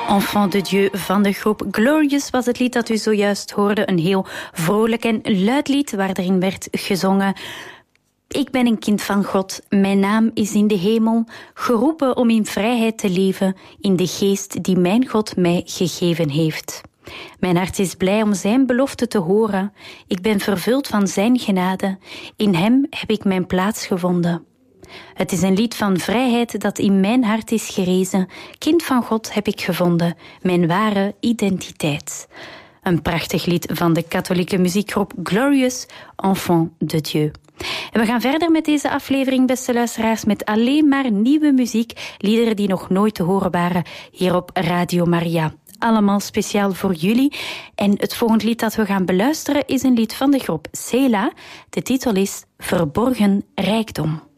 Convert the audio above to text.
Enfant de Dieu van de groep Glorious was het lied dat u zojuist hoorde. Een heel vrolijk en luid lied waar erin werd gezongen: ik ben een kind van God, mijn naam is in de hemel, geroepen om in vrijheid te leven, in de geest die mijn God mij gegeven heeft. Mijn hart is blij om zijn belofte te horen. Ik ben vervuld van zijn genade. In hem heb ik mijn plaats gevonden. Het is een lied van vrijheid dat in mijn hart is gerezen. Kind van God heb ik gevonden, mijn ware identiteit. Een prachtig lied van de katholieke muziekgroep Glorious, Enfant de Dieu. En we gaan verder met deze aflevering, beste luisteraars, met alleen maar nieuwe muziek, liederen die nog nooit te horen waren hier op Radio Maria. Allemaal speciaal voor jullie. En het volgende lied dat we gaan beluisteren is een lied van de groep Sela. De titel is Verborgen Rijkdom.